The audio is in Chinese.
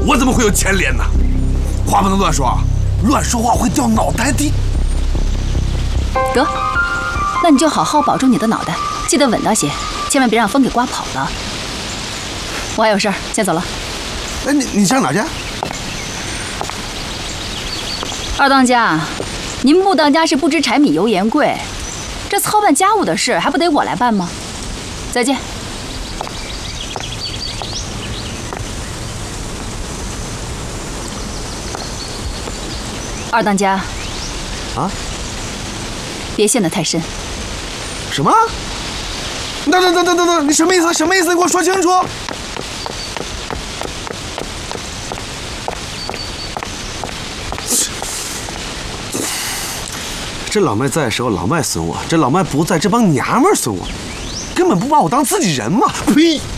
我怎么会有牵连呢？话不能乱说，乱说话会掉脑袋的。 得，那你就好好保住你的脑袋，记得稳当些，千万别让风给刮跑了。我还有事儿，先走了。 哎，你上哪去？ 二当家，您穆当家是不知柴米油盐贵，这操办家务的事还不得我来办吗？再见。二当家， 啊？ 别陷得太深。 什么？等，你什么意思？什么意思？你给我说清楚。这老麦在的时候，老麦损我；这老麦不在，这帮娘们儿损我，根本不把我当自己人嘛！呸！